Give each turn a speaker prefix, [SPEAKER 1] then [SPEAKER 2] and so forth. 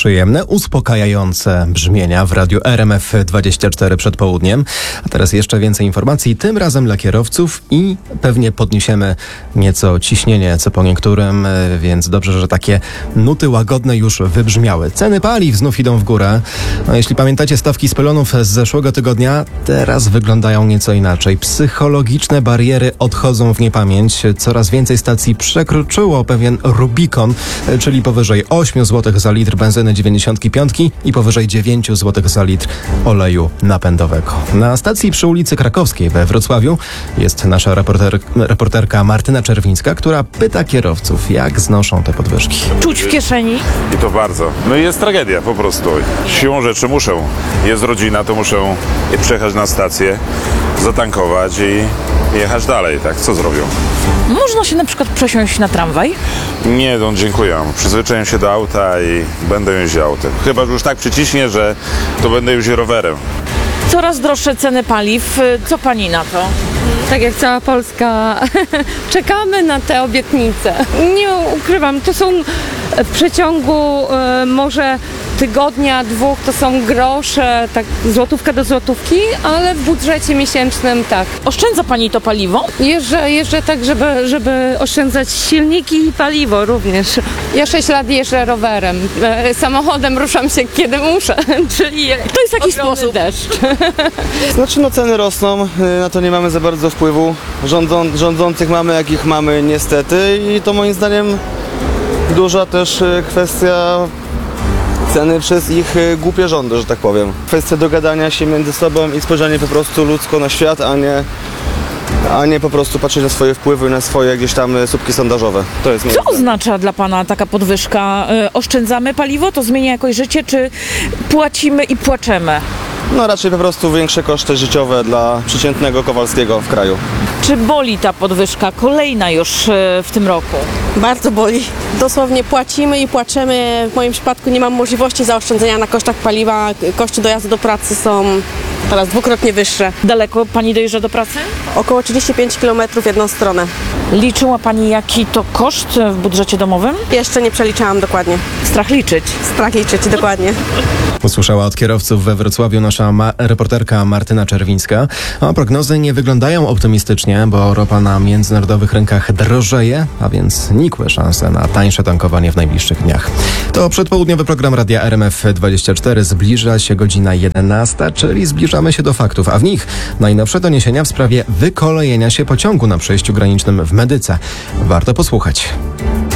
[SPEAKER 1] Przyjemne, uspokajające brzmienia w radiu RMF24 przed południem. A teraz jeszcze więcej informacji, tym razem dla kierowców i pewnie podniesiemy nieco ciśnienie, co po niektórym, więc dobrze, że takie nuty łagodne już wybrzmiały. Ceny paliw znów idą w górę. No, jeśli pamiętacie stawki z pylonów z zeszłego tygodnia, teraz wyglądają nieco inaczej. Psychologiczne bariery odchodzą w niepamięć. Coraz więcej stacji przekroczyło pewien Rubikon, czyli powyżej 8 zł za litr benzyny 95 i powyżej 9 zł za litr oleju napędowego. Na stacji przy ulicy Krakowskiej we Wrocławiu jest nasza reporterka Martyna Czerwińska, która pyta kierowców, jak znoszą te podwyżki.
[SPEAKER 2] Czuć w kieszeni?
[SPEAKER 3] I to bardzo. No i jest tragedia po prostu. Siłą rzeczy muszę. Jest rodzina, to muszę przejechać na stację, zatankować i jechać dalej, tak? Co zrobią?
[SPEAKER 2] Można się na przykład przesiąść na tramwaj?
[SPEAKER 3] Nie, no dziękuję. Przyzwyczaiłem się do auta i będę jeździł autem. Chyba, że już tak przyciśnie, że to będę jeździł rowerem.
[SPEAKER 2] Coraz droższe ceny paliw. Co pani na to?
[SPEAKER 4] Tak jak cała Polska, czekamy na te obietnice. Nie ukrywam, to są w przeciągu może tygodnia, dwóch, to są grosze, tak złotówka do złotówki, ale w budżecie miesięcznym tak.
[SPEAKER 2] Oszczędza pani to paliwo?
[SPEAKER 4] Jeżdżę tak, żeby oszczędzać silniki i paliwo również. Ja 6 lat jeżdżę rowerem. Samochodem ruszam się kiedy muszę, czyli
[SPEAKER 2] To jest jakiś sposób.
[SPEAKER 4] deszcz.
[SPEAKER 5] Znaczy ceny rosną, na to nie mamy za bardzo wpływu. Rządzących mamy jakich mamy niestety i to moim zdaniem duża też kwestia ceny przez ich głupie rządy, że tak powiem. Kwestia dogadania się między sobą i spojrzenie po prostu ludzko na świat, a nie po prostu patrzeć na swoje wpływy, na swoje gdzieś tam słupki sondażowe. To jest
[SPEAKER 2] Co oznacza dla pana taka podwyżka? Oszczędzamy paliwo? To zmienia jakoś życie? Czy płacimy i płaczemy?
[SPEAKER 5] No raczej po prostu większe koszty życiowe dla przeciętnego Kowalskiego w kraju.
[SPEAKER 2] Czy boli ta podwyżka? Kolejna już w tym roku.
[SPEAKER 6] Bardzo boli. Dosłownie płacimy i płaczemy. W moim przypadku nie mam możliwości zaoszczędzenia na kosztach paliwa. Koszty dojazdu do pracy są teraz dwukrotnie wyższe.
[SPEAKER 2] Daleko pani dojeżdża do pracy?
[SPEAKER 6] Około 35 km w jedną stronę.
[SPEAKER 2] Liczyła pani jaki to koszt w budżecie domowym?
[SPEAKER 6] Jeszcze nie przeliczałam dokładnie.
[SPEAKER 2] Strach liczyć.
[SPEAKER 6] Strach liczyć dokładnie.
[SPEAKER 1] Usłyszała od kierowców we Wrocławiu nasza reporterka Martyna Czerwińska. A prognozy nie wyglądają optymistycznie, bo ropa na międzynarodowych rynkach drożeje, a więc nikłe szanse na tańsze tankowanie w najbliższych dniach. To przedpołudniowy program Radia RMF24. Zbliża się godzina 11, czyli zbliżamy się do faktów, a w nich najnowsze doniesienia w sprawie wykolejenia się pociągu na przejściu granicznym w Medyce. Warto posłuchać.